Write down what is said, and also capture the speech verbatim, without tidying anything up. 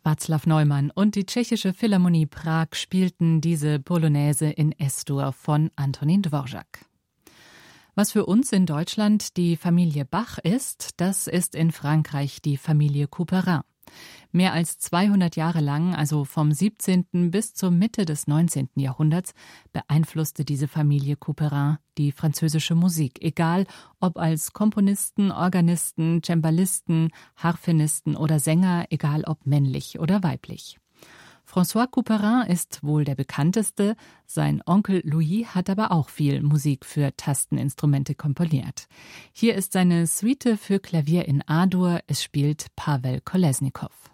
Václav Neumann und die Tschechische Philharmonie Prag spielten diese Polonaise in S-Dur von Antonín Dvořák. Was für uns in Deutschland die Familie Bach ist, das ist in Frankreich die Familie Couperin. Mehr als zweihundert Jahre lang, also vom siebzehnten bis zur Mitte des neunzehnten Jahrhunderts, beeinflusste diese Familie Couperin die französische Musik, egal ob als Komponisten, Organisten, Cembalisten, Harfenisten oder Sänger, egal ob männlich oder weiblich. François Couperin ist wohl der bekannteste, sein Onkel Louis hat aber auch viel Musik für Tasteninstrumente komponiert. Hier ist seine Suite für Klavier in A-Dur, es spielt Pawel Kolesnikow.